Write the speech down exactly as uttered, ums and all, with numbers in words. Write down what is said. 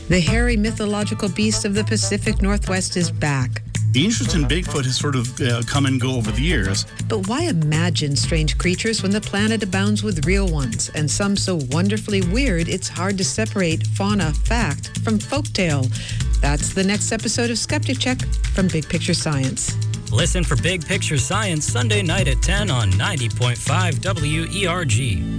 The hairy mythological beast of the Pacific Northwest is back. The interest in Bigfoot has sort of uh, come and go over the years. But why imagine strange creatures when the planet abounds with real ones, and some so wonderfully weird it's hard to separate fauna fact from folktale? That's the next episode of Skeptic Check from Big Picture Science. Listen for Big Picture Science Sunday night at ten on ninety point five W E R G.